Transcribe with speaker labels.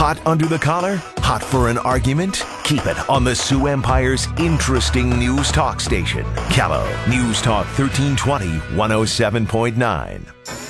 Speaker 1: Hot under the collar? Hot for an argument? Keep it on the Sioux Empire's interesting news talk station. Callow News Talk 1320, 107.9.